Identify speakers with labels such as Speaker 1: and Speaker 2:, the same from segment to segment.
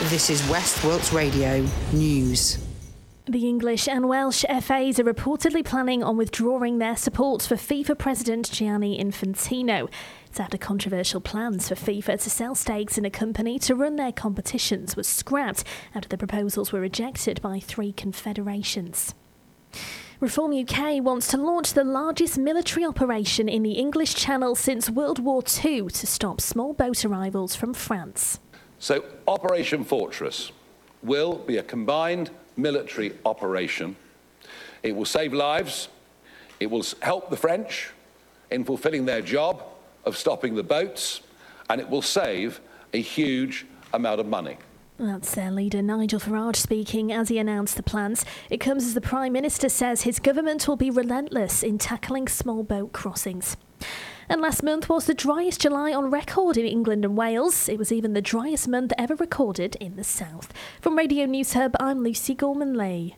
Speaker 1: This is West Wilts Radio News.
Speaker 2: The English and Welsh FAs are reportedly planning on withdrawing their support for FIFA President Gianni Infantino. It's after controversial plans for FIFA to sell stakes in a company to run their competitions was scrapped after the proposals were rejected by 3 confederations. Reform UK wants to launch the largest military operation in the English Channel since World War II to stop small boat arrivals from France.
Speaker 3: So Operation Fortress will be a combined military operation. It will save lives. It will help the French in fulfilling their job of stopping the boats, and it will save a huge amount of money.
Speaker 2: That's their leader Nigel Farage speaking as he announced the plans. It comes as the Prime Minister says his government will be relentless in tackling small boat crossings. And last month was the driest July on record in England and Wales. It was even the driest month ever recorded in the south. From Radio News Hub, I'm Lucy Gorman-Lee.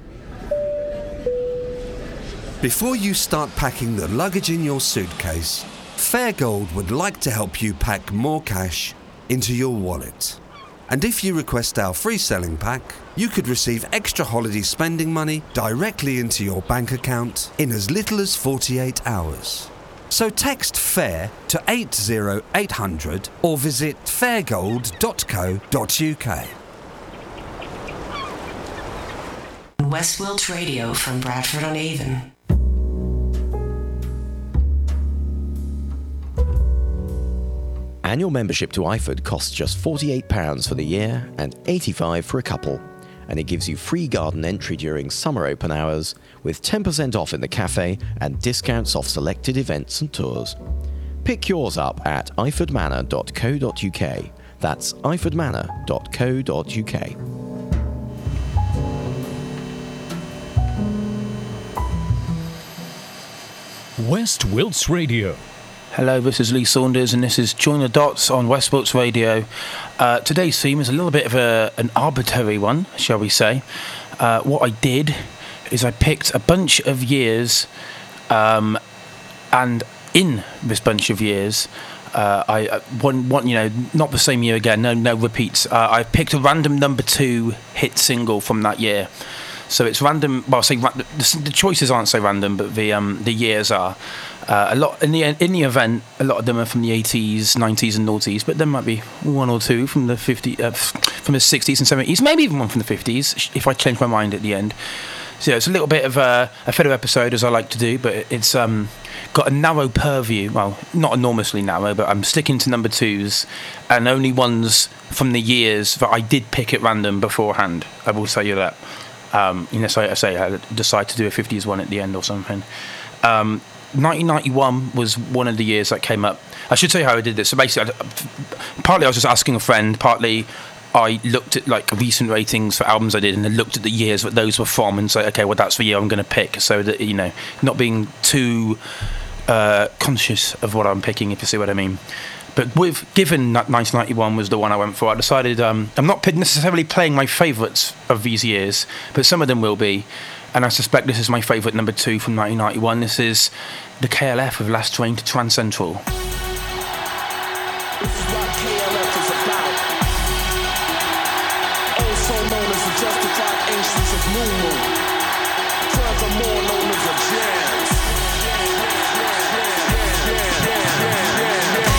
Speaker 4: Before you start packing the luggage in your suitcase, Fairgold would like to help you pack more cash into your wallet. And if you request our free selling pack, you could receive extra holiday spending money directly into your bank account in as little as 48 hours. So text FAIR to 80800 or visit fairgold.co.uk.
Speaker 5: West Wilts Radio from Bradford-on-Avon.
Speaker 6: Annual membership to IFOD costs just £48 for the year and £85 for a couple. And it gives you free garden entry during summer open hours with 10% off in the cafe and discounts off selected events and tours. Pick yours up at ifordmanor.co.uk. That's ifordmanor.co.uk.
Speaker 7: West Wilts Radio.
Speaker 8: Hello, this is Lee Saunders and this is Join the Dots on West Wilts Radio. Today's theme is a little bit of an arbitrary one, shall we say. What I did is I picked a bunch of years, and in this bunch of years, not the same year again, no repeats. I picked a random number 2 hit single from that year. So it's random. Well, the choices aren't so random, but the years are. A lot in the event. A lot of them are from the 80s, 90s, and noughties, but there might be one or two from the 50s, from the 60s and 70s, maybe even one from the 50s if I change my mind at the end. So yeah, it's a little bit of a filler episode, as I like to do, but it's got a narrow purview. Well, not enormously narrow, but I'm sticking to number 2s and only ones from the years that I did pick at random beforehand. I will tell you that. Unless I decide to do a 50s one at the end or something. 1991 was one of the years that came up. I should tell you how I did this. So basically, partly I was just asking a friend, partly I looked at like recent ratings for albums I did and then looked at the years that those were from and say, okay, well that's the year I'm going to pick, so that, you know, not being too conscious of what I'm picking, if you see what I mean. But given that 1991 was the one I went for, I decided I'm not necessarily playing my favourites of these years, but some of them will be. And I suspect this is my favourite number 2 from 1991. This is the KLF with Last Train to Trans Central.
Speaker 9: This is what KLF is about. Also known as the justified ancients of New Moon.